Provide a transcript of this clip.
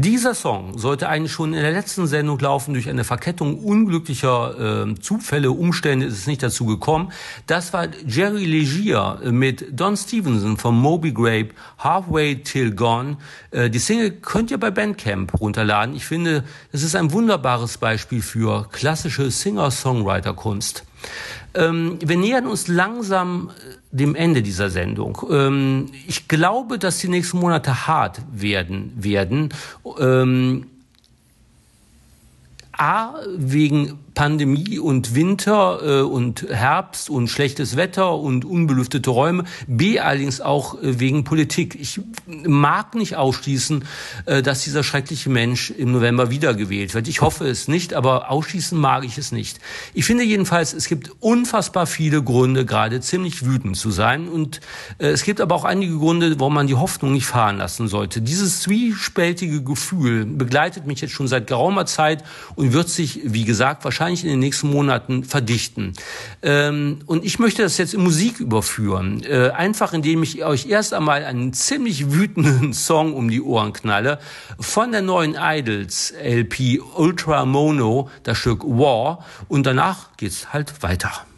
Dieser Song sollte eigentlich schon in der letzten Sendung laufen. Durch eine Verkettung unglücklicher Zufälle, Umstände ist es nicht dazu gekommen. Das war Jerry Legier mit Don Stevenson von Moby Grape, Halfway Till Gone. Die Single könnt ihr bei Bandcamp runterladen. Ich finde, es ist ein wunderbares Beispiel für klassische Singer-Songwriter-Kunst. Wir nähern uns langsam dem Ende dieser Sendung. Ich glaube, dass die nächsten Monate hart werden. Wegen Pandemie und Winter und Herbst und schlechtes Wetter und unbelüftete Räume. B, allerdings auch wegen Politik. Ich mag nicht ausschließen, dass dieser schreckliche Mensch im November wiedergewählt wird. Ich hoffe es nicht, aber ausschließen mag ich es nicht. Ich finde jedenfalls, es gibt unfassbar viele Gründe, gerade ziemlich wütend zu sein. Und es gibt aber auch einige Gründe, warum man die Hoffnung nicht fahren lassen sollte. Dieses zwiespältige Gefühl begleitet mich jetzt schon seit geraumer Zeit und wird sich, wie gesagt, wahrscheinlich in den nächsten Monaten verdichten. Und ich möchte das jetzt in Musik überführen. Einfach indem ich euch erst einmal einen ziemlich wütenden Song um die Ohren knalle. Von der neuen Idols LP Ultra Mono, das Stück War. Und danach geht's halt weiter.